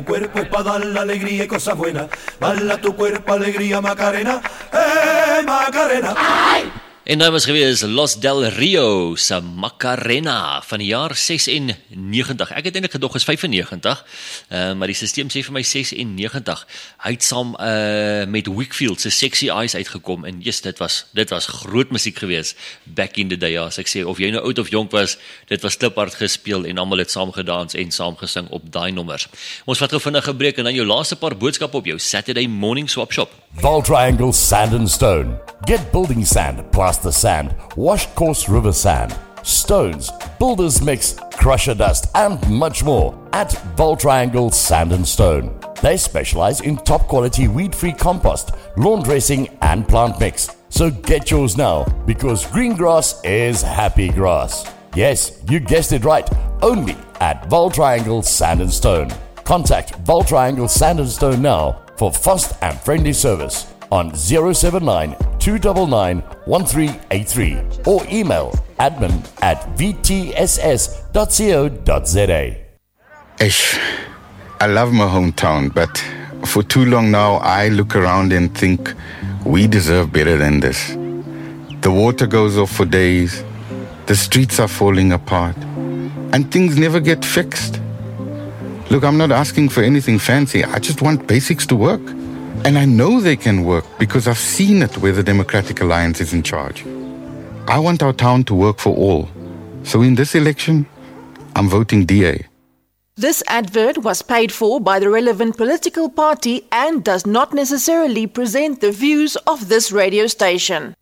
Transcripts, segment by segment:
Cuerpo es para dar la alegría y cosas buenas. Bala tu cuerpo, alegría, Macarena. Macarena. Ay! En nou was gewees Los Del Rio se Macarena van die jaar 96. Ek het eintlik gedog is 95, maar die systeem sê vir my 96. Hy het saam met Wickfield se Sexy Eyes uitgekom en yes, dit was groot musiek gewees back in the day. As ek sê of jy nou oud of jonk was, dit was kliphard gespeel en almal het saam gedans en saam gesing op daai nommers. Ons vat gou vinnig 'n breek en dan jou laaste paar boodskappe op jou Saturday morning swap shop. Val Triangle Sand and Stone. Get building sand, plaster sand, washed coarse river sand, stones, builder's mix, crusher dust, and much more at Val Triangle Sand and Stone. They specialize in top quality weed-free compost, lawn dressing, and plant mix. So get yours now, because green grass is happy grass. Yes, you guessed it right, only at Val Triangle Sand and Stone. Contact Val Triangle Sand and Stone now for fast and friendly service on 079 299 1383 or email admin@vtss.co.za. I love my hometown, but for too long now I look around and think we deserve better than this. The water goes off for days, the streets are falling apart, and things never get fixed. Look, I'm not asking for anything fancy, I just want basics to work. And I know they can work because I've seen it where the Democratic Alliance is in charge. I want our town to work for all. So in this election, I'm voting DA. This advert was paid for by the relevant political party and does not necessarily present the views of this radio station.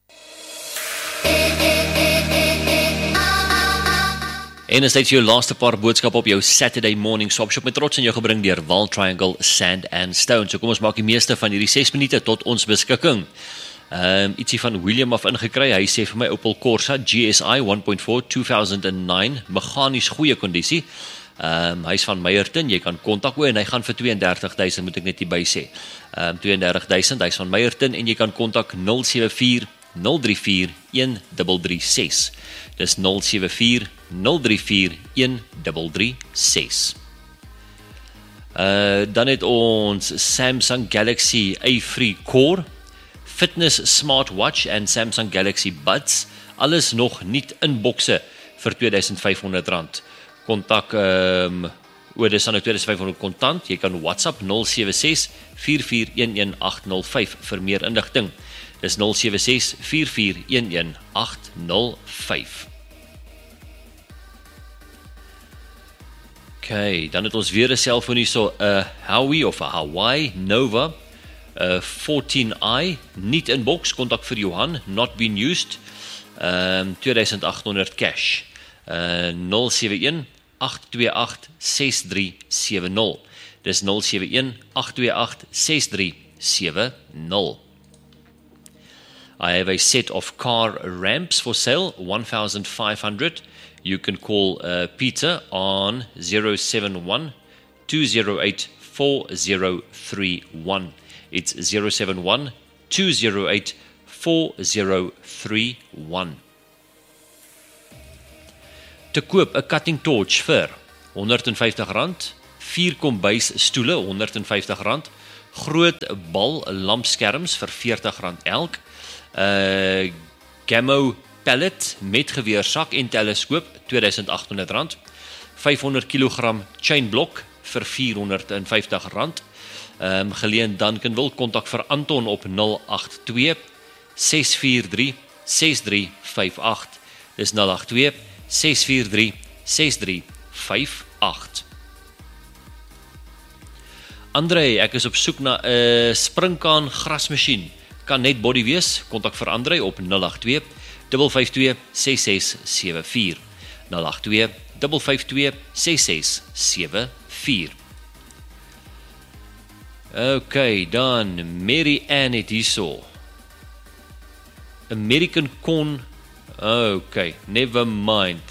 En is dit jou laaste paar boodskappe op jou Saturday morning swap shop met trots in jou gebring deur Val Triangle Sand and Stone. So kom ons maak die meeste van hierdie 6 minute tot ons beskikking. Ietsie van William af ingekry. Hy sê vir my Opel Corsa GSI 1.4 2009, meganies goeie kondisie. Hy is van Meyerton, jy kan kontak en hy gaan vir 32,000 moet ek net hierby sê. 32,000, hy is van Meyerton en jy kan kontak 074 034 1336. Dis 074 034 1336. Dan het ons Samsung Galaxy A3 Core, Fitness Smartwatch en Samsung Galaxy Buds, alles nog niet in bokse vir R2,500. Kontak, dis aan 2,500 kontant, jy kan WhatsApp 076 4411805 vir meer inligting. Dis 076 4411805. Okay, dan het ons weer 'n selfoon hierso, 'n Huawei of 'n Hawaii Nova 14i, niet in box, kontak vir Johan, not been used, 2,800 cash, 071 828 6370. Dis 071 828 6370. I have a set of car ramps for sale, 1,500. You can call Peter on 071 208 4031. It's 071 208 4031. Te koop 'n cutting torch vir R150, 4 kombuisstoele R150, groot bal lampskerms vir R40 elk, Gamo pallet met geweersak en teleskoop R2,800, 500 kg chainblok vir R450. Geleen Duncanville, kontak vir Anton op 082 643 6358. Dis 082 643 6358. André, ek is op soek na 'n springkaan grasmasjien. Kan net body wees, kontak vir André op 082 552 6674. 082 552 6674. Okay, dan Mary Ann het hierso. American corn. Okay, never mind.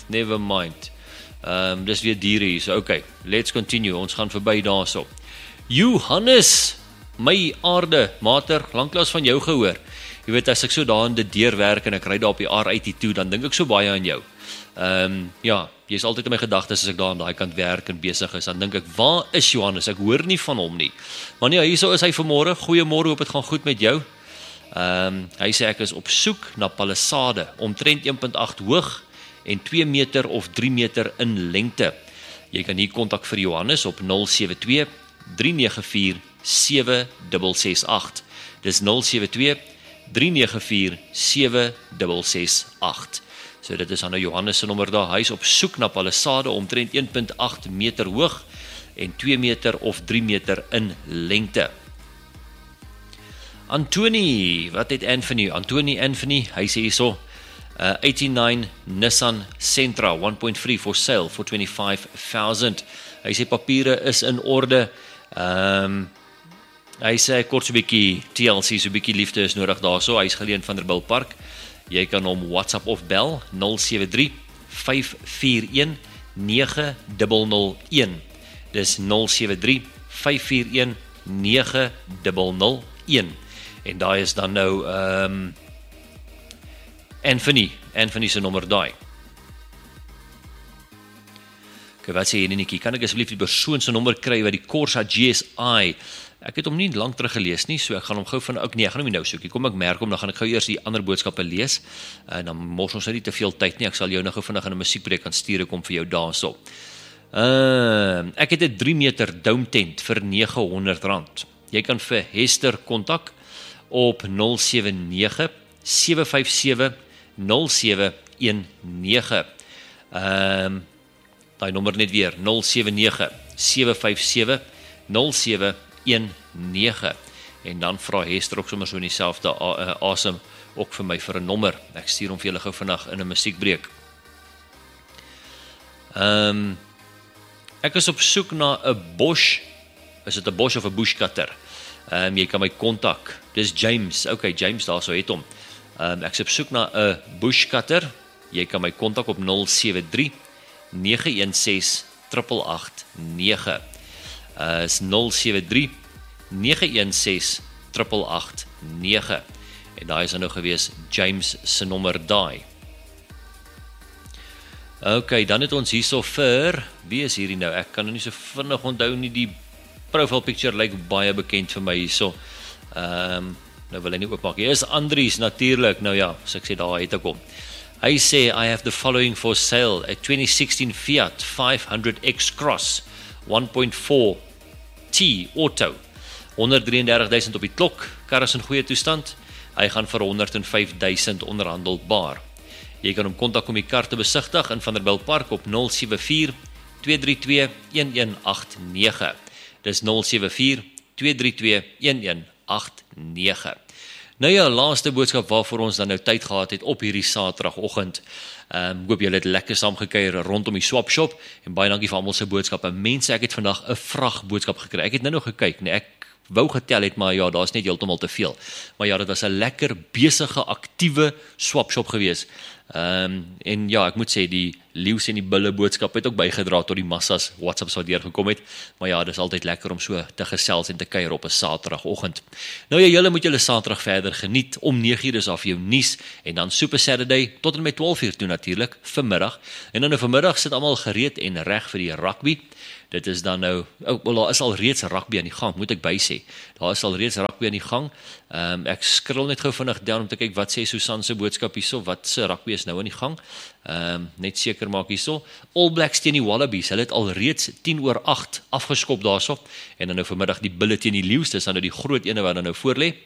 Dis weer diere hier. So, okay, let's continue. Ons gaan verby daarso. Johannes, my aarde, mater, lanklaas van jou gehoor. Jy weet, as ek so daar in die deur werk en ek ry daar op die R82, dan dink ek so baie aan jou. Ja, jy is altyd in my gedagtes as ek daar aan daai kant werk en besig is, dan dink ek, waar is Johannes? Ek hoor nie van hom nie. Maar nee, hierso is hy vanmôre. Goeiemôre, hoop dit gaan goed met jou. Hy sê ek is op soek na palissade, omtrent 1.8 hoog en 2 meter of 3 meter in lengte. Jy kan hier kontak vir Johannes op 072 394 7668. Dis 072 394 7668. So dit is aan nou Johannes se nommer daar. Hy is op soek na palissade omtrent 1.8 meter hoog en 2 meter of 3 meter in lengte. Anthony, wat het Anthony? Anthony, hy sê hierso, 89 Nissan Sentra 1.3 for sale for 25,000. Hy sê papiere is in orde. Hy sê kort so 'n bietjie TLC, so 'n bietjie liefde is nodig daarso. Hy is geleen van Vanderbijlpark. Jy kan hom WhatsApp of bel 073 541 9001. Dis 073 541 9001. En daai is dan nou Anthony se nommer daai. Okay, wat sê jy Nietjie? Kan ek asseblief die persoon se nommer kry wat die Corsa GSI? Ek het hom nie lank terug gelees nie, so ek gaan hom gou van ook nee, ek gaan hom nie nou soek. Kom ek merk hom, dan gaan ek gou eers die ander boodskappe lees. En dan mors ons nie te veel tyd nie. Ek sal jou nou gou vinnig in 'n musiekbreek kan stuur, kom vir jou daarso. Ek het 'n 3 meter dome tent vir R900. Jy kan vir Hester kontak op 079 757 0719. Daai nommer net weer 079 757 0719. En dan vra Hester ook sommer so in dieselfde asem ook vir my vir 'n nommer. Ek stuur hom vir julle gou vandag in 'n musiekbreek. Ek is op soek na 'n Bosch. Is dit 'n Bosch of 'n bush cutter? Jy kan my kontak. Dis James. Okay, James daarso het hom. Ek is op soek na 'n bush cutter. Jy kan my kontak op 073 916 889. Is 073 916 889. En daai is nou gewees James se nommer daai. Okay, dan het ons hierso vir, wie is hierdie nou? Ek kan nou nie so vinnig onthou nie, die profile picture lyk baie bekend vir my hierso. Nou wil hy nie oopmaak. Hier is Andries natuurlik. Nou ja, so ek sê daar het ek hom. Hy sê I have the following for sale: a 2016 Fiat 500 X-Cross 1.4 T auto. 133,000 op die klok. Kar is in goeie toestand. Hy gaan vir 105,000 onderhandelbaar. Jy kan hom kontak om die kar te besigtig in Vanderbijlpark op 074 232 1189. Dis 074 232 1189. Nou ja, laaste boodskap waarvoor ons dan nou tyd gehad het op hierdie Saterdagoggend. Hoop julle het lekker saamgekuier rondom die swap shop en baie dankie vir almal se boodskappe. Mense, ek het vandag 'n vrag boodskap gekry. Ek het nou nog gekyk, nee, ek wou getel het, maar ja, daar's net heeltemal te veel. Maar ja, dit was 'n lekker besige, aktiewe swap shop gewees. En ja, ek moet sê die leeu's en die bulle boodskap het ook bygedra tot die massas WhatsApps wat deurgekom het. Maar ja, dis altyd lekker om so te gesels en te kuier op 'n Saterdagoggend. Nou ja, julle moet julle Saterdag verder geniet. Om 9:00 is af jou nuus en dan Super Saturday tot en met 12:00 toe natuurlik vanmiddag. En dan nou vanmiddag sit almal gereed en reg vir die rugby. Dit is dan nou, daar is al reeds rugby aan die gang, moet ek bysê. Daar is al reeds rugby aan die gang. Ek skril net gou vinnig down om te kyk wat sê Susan se boodskap hierso, wat se rugby is nou aan die gang. Net seker maak hierso. All Blacks teen die Wallabies, hulle het al reeds 7:50 afgeskop daarso. En dan nou vanmiddag die Bulle teen die Leeu's, dis dan nou die groot ene wat dan nou voor lê.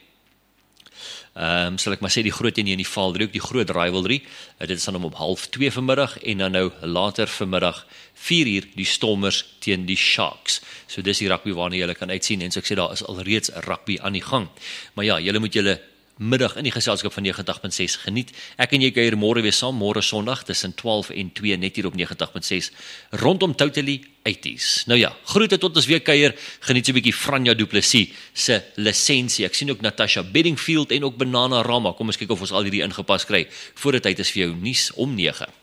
Sal ek maar sê die groot ene in die Vaaldriehoek, die groot rivalry. Dit is dan om 1:30 vanmiddag en dan nou later vanmiddag 4:00 die Stormers teen die Sharks. So dis die rugby waarna jy kan uitsien en so ek sê daar is al reeds rugby aan die gang. Maar ja, julle moet julle middag in die geselskap van 90.6 geniet. Ek en jy kuier môre weer saam, môre Sondag tussen 12 en 2 net hier op 90.6 rondom Totally 80s. Nou ja, groete tot ons weer kuier. Geniet so 'n bietjie Franja Du Plessis se lisensie. Ek sien ook Natasha Bedingfield en ook Banana Rama. Kom ons kyk of ons al hierdie ingepas kry voor dit tyd is vir jou nuus om 9.